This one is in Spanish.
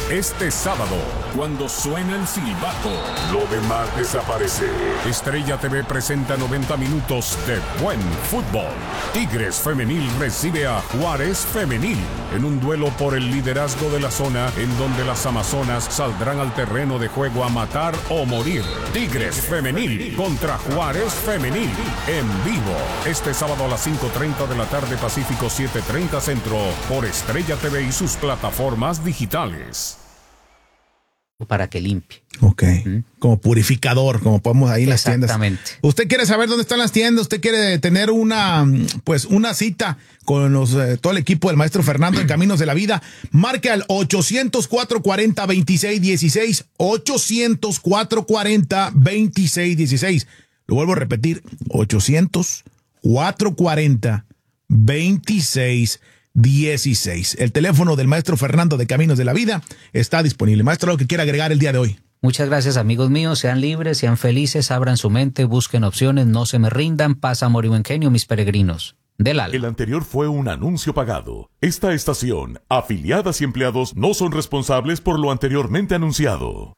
este sábado, cuando suena el silbato, lo demás desaparece. Estrella TV presenta 90 minutos de buen fútbol. Tigres Femenil recibe a Juárez Femenil en un duelo por el liderazgo de la zona, en donde las amazonas saldrán al terreno de juego a matar o morir. Tigres Femenil contra Juárez Femenil en vivo este sábado a las 5:30 de la tarde Pacífico, 7:30 Centro, por Estrella TV y sus plataformas digitales. Para que limpie. Ok. Como purificador, como podemos ahí en las tiendas. Exactamente. Usted quiere saber dónde están las tiendas, usted quiere tener una cita con todo el equipo del maestro Fernando en Caminos de la Vida, marque al 800-440-2616, 800-440-2616. Lo vuelvo a repetir, 800-440-2616. El teléfono del maestro Fernando de Caminos de la Vida está disponible. Maestro, lo que quiera agregar el día de hoy. Muchas gracias, amigos míos. Sean libres, sean felices, abran su mente, busquen opciones, no se me rindan. Paz, amor y buen genio, mis peregrinos del alma. El anterior fue un anuncio pagado. Esta estación, afiliadas y empleados no son responsables por lo anteriormente anunciado.